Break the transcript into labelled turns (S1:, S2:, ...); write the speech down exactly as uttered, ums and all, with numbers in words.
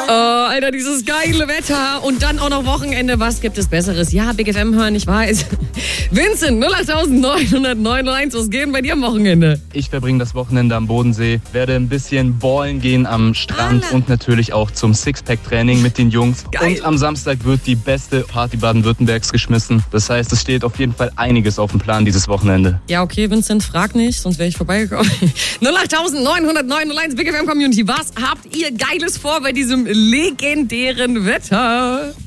S1: Oh, Alter, dieses geile Wetter und dann auch noch Wochenende. Was gibt es Besseres? Ja, Big F M hören, ich weiß. Vincent, null acht neun null eins, was geht denn bei dir am Wochenende?
S2: Ich verbringe das Wochenende am Bodensee, werde ein bisschen ballen gehen am Strand
S1: Alter.
S2: und natürlich auch zum Sixpack-Training mit den Jungs.
S1: Geil.
S2: Und am Samstag wird die beste Party Baden-Württembergs geschmissen. Das heißt, es steht auf jeden Fall einiges auf dem Plan dieses Wochenende.
S1: Ja, okay, Vincent, frag nicht, sonst wäre ich vorbeigekommen. null acht neun null eins, Big F M Community, was habt ihr Geiles vor bei diesem legendären Wetter?